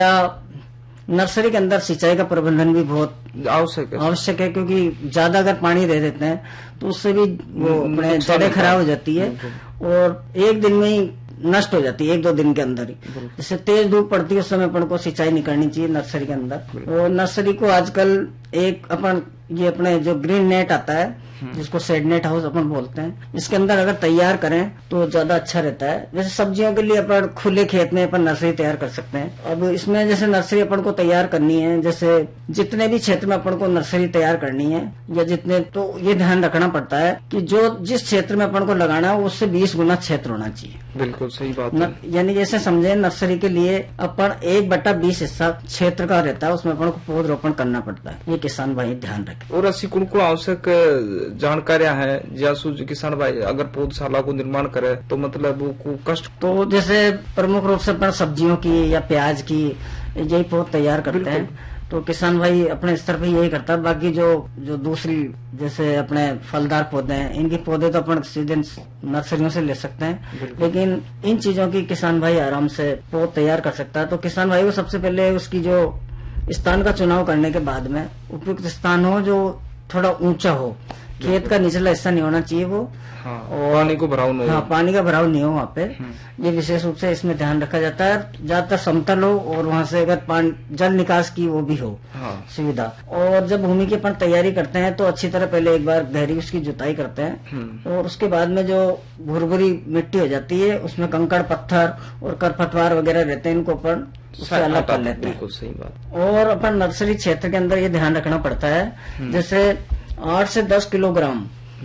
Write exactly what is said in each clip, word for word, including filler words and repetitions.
Nursery के अंदर सिंचाई का प्रबंधन भी बहुत आवश्यक है आवश्यक है क्योंकि ज्यादा अगर पानी दे देते हैं तो उससे भी वो अपने जड़ें खराब हो जाती है और एक दिन में ही नष्ट हो जाती है, एक दो दिन के अंदर ही। जैसे तेज धूप पड़ती है उस समय अपन को सिंचाई नहीं करनी चाहिए नर्सरी के अंदर। और नर्सरी को आजकल एक अपन ये अपने जो ग्रीन नेट आता है जिसको शेड नेट हाउस अपन बोलते हैं, इसके अंदर अगर तैयार करें तो ज्यादा अच्छा रहता है। जैसे सब्जियों के लिए अपन खुले खेत में अपन नर्सरी तैयार कर सकते हैं। अब इसमें जैसे नर्सरी अपन को तैयार करनी है, जैसे जितने भी क्षेत्र में अपन को नर्सरी तैयार करनी है या जितने, तो ये ध्यान रखना पड़ता है कि जो जिस क्षेत्र में अपन को लगाना है उससे बीस गुना क्षेत्र होना चाहिए। बिल्कुल सही बात है। यानी जैसे समझे नर्सरी के लिए अपन एक बट्टा बीस हिस्सा क्षेत्र का रहता है, उसमें अपन को पौधरोपण करना पड़ता है। ये किसान भाई ध्यान रखें। और ऐसी कौन कौन आवश्यक जानकारियां हैं जासू किसान भाई अगर पौधशाला को निर्माण करे तो मतलब वो कष्ट? तो जैसे प्रमुख रूप से अपन सब्जियों की या प्याज की यही पौध तैयार करते हैं, तो किसान भाई अपने स्तर पे यही करता है। बाकी जो जो दूसरी जैसे अपने फलदार पौधे हैं, इनके पौधे तो अपन सीधे नर्सरियों से ले सकते हैं, लेकिन इन चीजों की किसान भाई आराम से पौध तैयार कर सकता है। तो किसान भाई को सबसे पहले उसकी जो स्थान का चुनाव करने के बाद में उपयुक्त स्थान हो जो थोड़ा ऊंचा हो, खेत का निचला हिस्सा नहीं होना चाहिए वो, हाँ, और पानी को भराव नहीं, हाँ पानी का भराव नहीं हो वहाँ पे। ये विशेष रूप से इसमें ध्यान रखा जाता है। ज्यादातर समतल हो और वहाँ से अगर पानी जल निकास की वो भी हो, हाँ, सुविधा। और जब भूमि की अपन तैयारी करते हैं तो अच्छी तरह पहले एक बार गहरी उसकी जुताई करते हैं और उसके बाद में जो भुरभुरी मिट्टी हो जाती है उसमें कंकड़ पत्थर और खरपतवार वगैरह रहते हैं, इनको अपन उससे अलग कर लेते हैं। सही बात। और अपन नर्सरी क्षेत्र के अंदर ये ध्यान रखना पड़ता है, जैसे आठ से दस किलोग्राम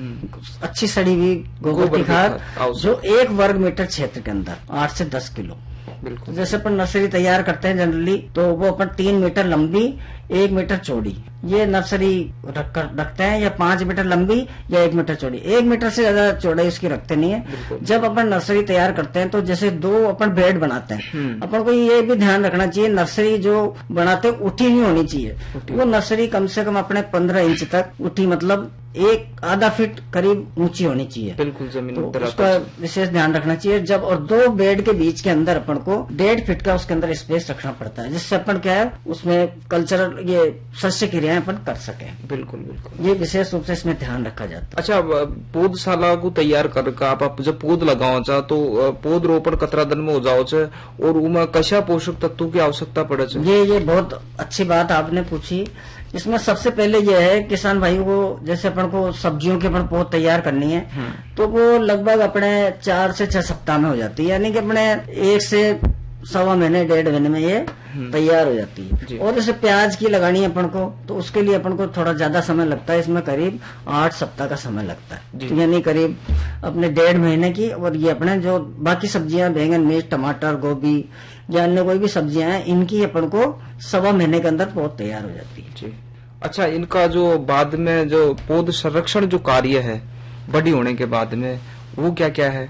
अच्छी सड़ी हुई गोबर की खाद जो एक वर्ग मीटर क्षेत्र के अंदर आठ से दस किलो। बिल्कुल। जैसे अपन नर्सरी तैयार करते हैं जनरली तो वो अपन तीन मीटर लंबी एक मीटर चौड़ी ये नर्सरी रख कर रखते हैं, या पांच मीटर लंबी या एक मीटर चौड़ी। एक मीटर से ज्यादा चौड़ाई उसकी रखते नहीं है। जब अपन नर्सरी तैयार करते हैं तो जैसे दो अपन बेड बनाते हैं, अपन को ये भी ध्यान रखना चाहिए नर्सरी जो बनाते हैं उठी नहीं होनी चाहिए। वो नर्सरी कम से कम अपने पंद्रह इंच तक उठी, मतलब एक आधा फीट करीब ऊंची होनी चाहिए। बिल्कुल जमीन तो उसका विशेष ध्यान रखना चाहिए। जब और दो बेड के बीच के अंदर अपन को डेढ़ फीट का उसके अंदर स्पेस रखना पड़ता है, जिससे अपन क्या है उसमें कल्चरल ये सस्य क्रियाएं अपन कर सके। बिल्कुल बिल्कुल, ये विशेष रूप से इसमें ध्यान रखा जाता है। अच्छा, पौधशाला को तैयार कर आप, आप जब पौध लगाओ चा तो पौध रोपण कतरा दिन में हो जाओ चे और उमा कशा पोषक तत्वों की आवश्यकता पड़े चे? ये ये बहुत अच्छी बात आपने पूछी। इसमें सबसे पहले ये है किसान भाइयों को, जैसे अपन को सब्जियों के अपन पौध तैयार करनी है तो वो लगभग अपने चार से छह सप्ताह में हो जाती है, यानी कि अपने एक से सवा महीने डेढ़ महीने में ये तैयार हो जाती है। और जैसे प्याज की लगानी है अपन को तो उसके लिए अपन को थोड़ा ज्यादा समय लगता है, इसमें करीब आठ सप्ताह का समय लगता है, तो यानी करीब अपने डेढ़ महीने की। और ये अपने जो बाकी सब्जियां बैंगन मिर्च टमाटर गोभी या अन्य कोई भी सब्जियां हैं इनकी अपन को सवा महीने के अंदर पौध तैयार हो जाती है। जी। अच्छा, इनका जो बाद में जो पौध संरक्षण जो कार्य है बड़ी होने के बाद में वो क्या क्या है?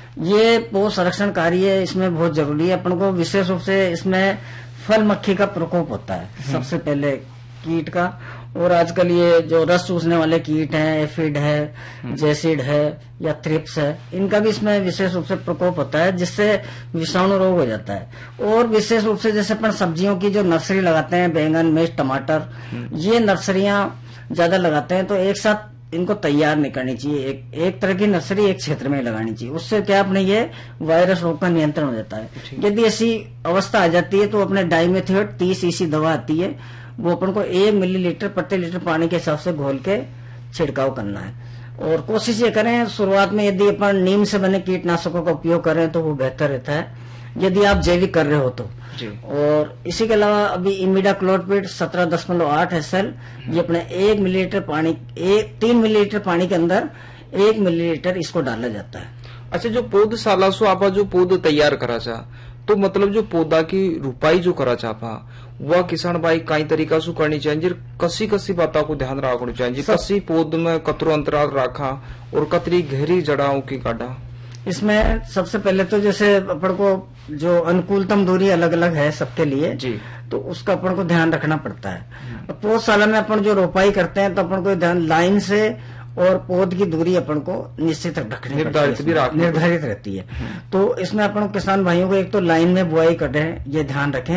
ये पौध संरक्षण कार्य इसमें बहुत जरूरी है। अपन को विशेष रूप से इसमें फल मक्खी का प्रकोप होता है सबसे पहले, कीट का। और आजकल ये जो रस चूसने वाले कीट हैं, एफिड है, जेसिड है या थ्रिप्स है, इनका भी इसमें विशेष रूप से प्रकोप होता है, जिससे विषाणु रोग हो जाता है। और विशेष रूप से जैसे अपन सब्जियों की जो नर्सरी लगाते हैं, बैंगन मिर्च टमाटर, ये नर्सरियां ज्यादा लगाते हैं तो एक साथ इनको तैयार नहीं करनी चाहिए। एक एक तरह की नर्सरी एक क्षेत्र में लगानी चाहिए। उससे क्या अपने ये वायरस रोग का नियंत्रण हो जाता है। यदि ऐसी अवस्था आ जाती है तो अपने डाइमेथियोड तीस ईसी दवा आती है, वो अपन को एक मिलीलीटर प्रति लीटर पानी के हिसाब से घोल के छिड़काव करना है। और कोशिश ये करें शुरुआत में यदि अपन नीम से बने कीटनाशकों का उपयोग करें तो वो बेहतर रहता है, यदि आप जैविक कर रहे हो तो। और इसी के अलावा अभी इमिडाक्लोप्रिड सत्रह दशमलव आठ एस एल ये अपने एक मिलीलीटर पानी एक तीन मिलीलीटर पानी के अंदर एक मिलीलीटर इसको डाला जाता है। अच्छा, जो पौधशाला सो आपा जो पौध तैयार करा चा तो मतलब जो पौधा की रुपाई जो करा चापा वह किसान भाई कई तरीका से करनी चाहिए, कसी कसी बातों को ध्यान रखना चाहिए, कसी पौध में कतरो अंतराल रखा और कतरी गहरी जड़ाओं की काटा? इसमें सबसे पहले तो जैसे अपन को जो अनुकूलतम दूरी अलग अलग है सबके लिए जी, तो उसका अपन को ध्यान रखना पड़ता है। पौधशाला में अपन जो रोपाई करते हैं तो अपन को ध्यान लाइन से और पौध की दूरी अपन को निश्चित रखनी निर्धारित भी निर्धारित रहती है। तो इसमें अपन किसान भाइयों को एक तो लाइन में बुआई करें ये ध्यान रखें।